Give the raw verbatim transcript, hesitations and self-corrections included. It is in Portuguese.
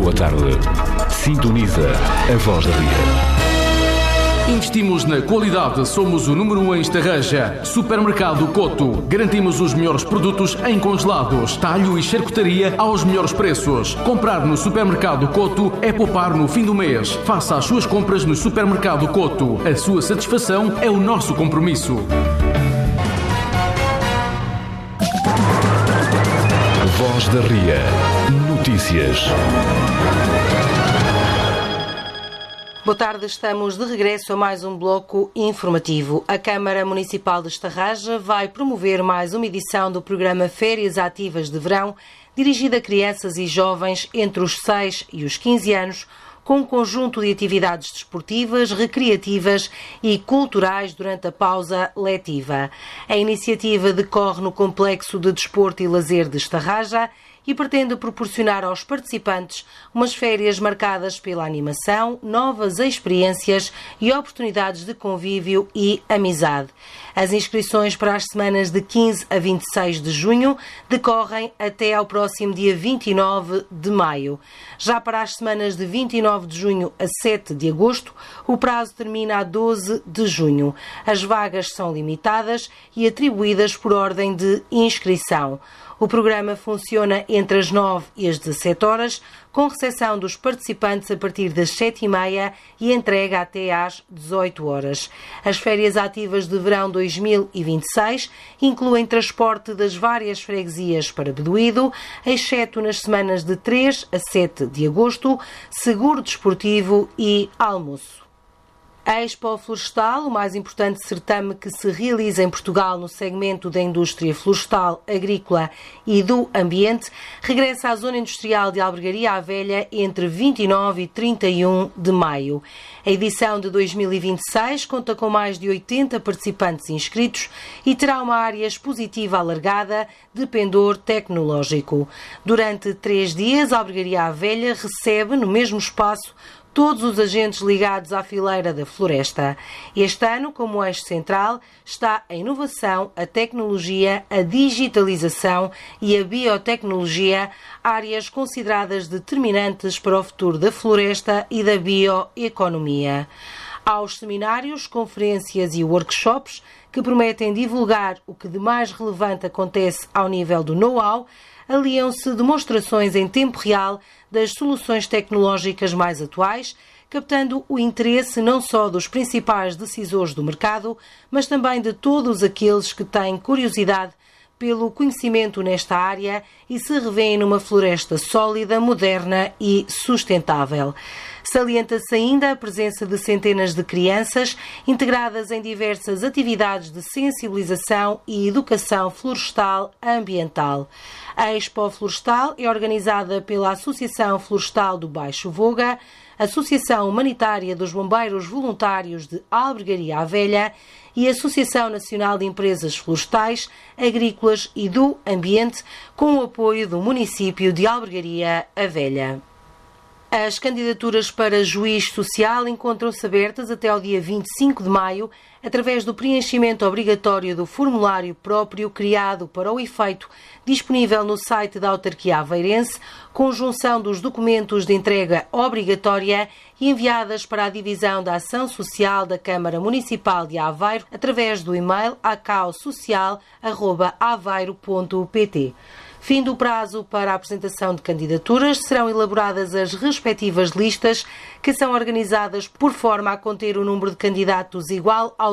boa tarde. Sintoniza a Voz da Ria. Investimos na qualidade, somos o número um em Estarreja. Supermercado Coto. Garantimos os melhores produtos em congelados, talho e charcutaria aos melhores preços. Comprar no Supermercado Coto é poupar no fim do mês. Faça as suas compras no Supermercado Coto. A sua satisfação é o nosso compromisso. Voz da Ria. Notícias. Boa tarde, estamos de regresso a mais um bloco informativo. A Câmara Municipal de Estarreja vai promover mais uma edição do programa Férias Ativas de Verão, dirigida a crianças e jovens entre os seis e os quinze anos, com um conjunto de atividades desportivas, recreativas e culturais durante a pausa letiva. A iniciativa decorre no Complexo de Desporto e Lazer de Estarreja e pretende proporcionar aos participantes umas férias marcadas pela animação, novas experiências e oportunidades de convívio e amizade. As inscrições para as semanas de quinze a vinte e seis de junho decorrem até ao próximo dia vinte e nove de maio. Já para as semanas de vinte e nove de junho a sete de agosto, o prazo termina a doze de junho. As vagas são limitadas e atribuídas por ordem de inscrição. O programa funciona entre as nove e as dezassete horas, com recepção dos participantes a partir das sete e meia e entrega até às dezoito horas. As férias ativas de verão dois mil e vinte e seis incluem transporte das várias freguesias para Bedoido, exceto nas semanas de três a sete de agosto, seguro desportivo e almoço. A Expo Florestal, o mais importante certame que se realiza em Portugal no segmento da indústria florestal, agrícola e do ambiente, regressa à Zona Industrial de Albergaria à Velha entre vinte e nove e trinta e um de maio. A edição de dois mil e vinte e seis conta com mais de oitenta participantes inscritos e terá uma área expositiva alargada de pendor tecnológico. Durante três dias, a Albergaria à Velha recebe, no mesmo espaço, todos os agentes ligados à fileira da floresta. Este ano, como eixo central, está a inovação, a tecnologia, a digitalização e a biotecnologia, áreas consideradas determinantes para o futuro da floresta e da bioeconomia. Aos seminários, conferências e workshops que prometem divulgar o que de mais relevante acontece ao nível do know-how, aliam-se demonstrações em tempo real das soluções tecnológicas mais atuais, captando o interesse não só dos principais decisores do mercado, mas também de todos aqueles que têm curiosidade pelo conhecimento nesta área e se revêem numa floresta sólida, moderna e sustentável. Salienta-se ainda a presença de centenas de crianças integradas em diversas atividades de sensibilização e educação florestal ambiental. A Expo Florestal é organizada pela Associação Florestal do Baixo Voga, Associação Humanitária dos Bombeiros Voluntários de Albergaria à Velha e Associação Nacional de Empresas Florestais, Agrícolas e do Ambiente, com o apoio do município de Albergaria à Velha. As candidaturas para juiz social encontram-se abertas até ao dia vinte e cinco de maio, através do preenchimento obrigatório do formulário próprio criado para o efeito, disponível no site da autarquia aveirense, com junção dos documentos de entrega obrigatória e enviadas para a Divisão da Ação Social da Câmara Municipal de Aveiro, através do e-mail acaussocial arroba aveiro ponto pt. Fim do prazo para a apresentação de candidaturas, serão elaboradas as respectivas listas, que são organizadas por forma a conter o número de candidatos igual ao